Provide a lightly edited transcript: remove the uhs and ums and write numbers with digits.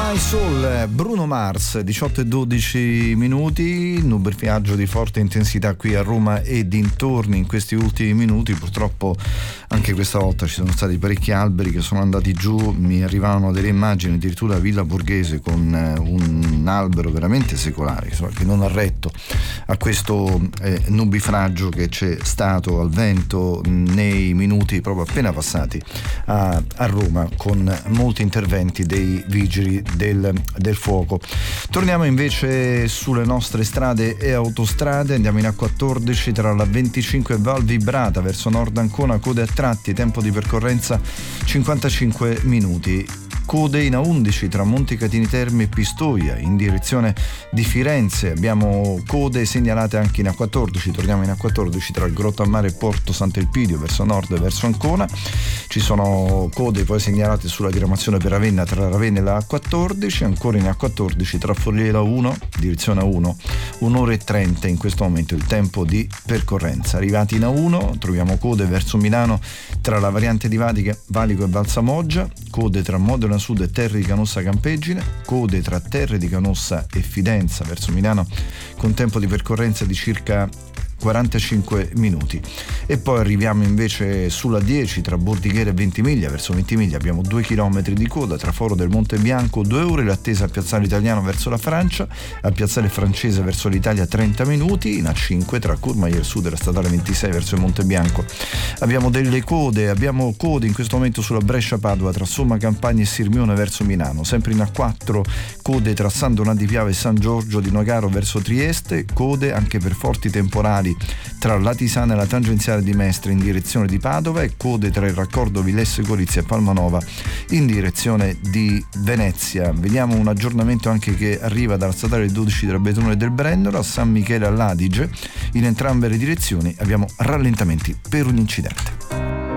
My Soul, Bruno Mars, 18:12, nubifragio di forte intensità qui a Roma e dintorni in questi ultimi minuti. Purtroppo anche questa volta ci sono stati parecchi alberi che sono andati giù, mi arrivavano delle immagini addirittura a Villa Borghese con un albero veramente secolare, insomma, che non ha retto a questo nubifragio che c'è stato al vento nei minuti proprio appena passati a Roma, con molti interventi dei vigili del fuoco. Torniamo invece sulle nostre strade e autostrade, andiamo in A14 tra la 25 e Val Vibrata verso Nord Ancona, code a tratti, tempo di percorrenza 55 minuti. Code in A11 tra Montecatini Terme e Pistoia in direzione di Firenze. Abbiamo code segnalate anche in A14, torniamo in A14 tra il Grottammare e Porto Sant'Elpidio verso nord e verso Ancona. Ci sono code poi segnalate sulla diramazione per Ravenna tra Ravenna e la A14, ancora in A14 tra Forliera 1, direzione A1, 1 ora e 30 in questo momento il tempo di percorrenza. Arrivati in A1 troviamo code verso Milano tra la variante di Valico e Valsamoggia, code tra Modena Sud e Terre di Canossa Campeggine, code tra Terre di Canossa e Fidenza verso Milano con tempo di percorrenza di circa 45 minuti. E poi arriviamo invece sulla 10 tra Bordighera e Ventimiglia verso Ventimiglia, abbiamo 2 km di coda tra Foro del Monte Bianco, 2 ore l'attesa a Piazzale Italiano verso la Francia, a Piazzale Francese verso l'Italia 30 minuti, in A5 tra Courmayeur Sud e la statale 26 verso il Monte Bianco abbiamo delle code, abbiamo code in questo momento sulla Brescia Padova tra Somma Campagna e Sirmione verso Milano, sempre in A4 code tra San Donà di Piave e San Giorgio di Nogaro verso Trieste, code anche per forti temporali tra Latisana e la tangenziale di Mestre in direzione di Padova e code tra il raccordo Villesse Gorizia e Palmanova in direzione di Venezia. Vediamo un aggiornamento anche che arriva dalla statale 12 tra Betonone del Brennero a San Michele all'Adige, in entrambe le direzioni abbiamo rallentamenti per un incidente.